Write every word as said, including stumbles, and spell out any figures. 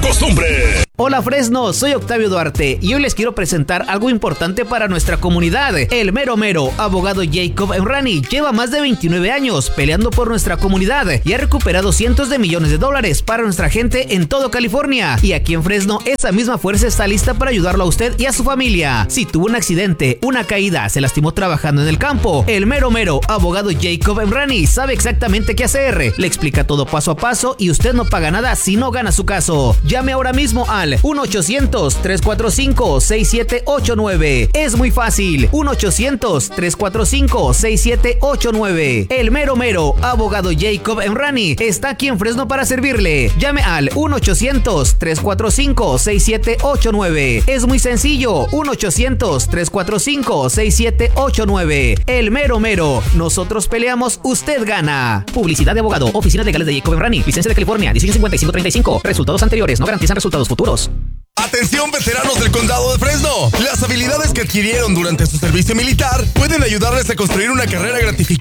costumbre. Hola Fresno, soy Octavio Duarte y hoy les quiero presentar algo importante para nuestra comunidad. El mero mero, abogado Jacob Emrani, lleva más de veintinueve años peleando por nuestra comunidad y ha recuperado cientos de millones de dólares para nuestra gente en todo California. Y aquí en Fresno, esa misma fuerza está lista para ayudarlo a usted y a su familia. Si tuvo un accidente, una caída, se lastimó trabajando en el campo, el mero mero, abogado Jacob Emrani, sabe exactamente qué hacer. Le explica todo paso a paso y usted no paga nada si no gana su caso. Llame ahora mismo al uno ochocientos, tres cuatro cinco, seis siete ocho nueve. Es muy fácil. uno ochocientos, tres cuatro cinco, seis siete ocho nueve. El mero mero, abogado Jacob Emrani, está aquí en Fresno para servirle. Llame al uno ochocientos, tres cuatro cinco, seis siete ocho nueve. Es muy sencillo. uno ochocientos, tres cuatro cinco, seis siete ocho nueve. El mero mero. Nosotros peleamos, usted gana. Publicidad de abogado. Oficinas legales de Jacob Emrani. Licencia de California. dieciséis cincuenta y cinco treinta y cinco. Resultados anteriores no garantizan resultados futuros. Atención, veteranos del condado de Fresno. Las habilidades que adquirieron durante su servicio militar pueden ayudarles a construir una carrera gratificante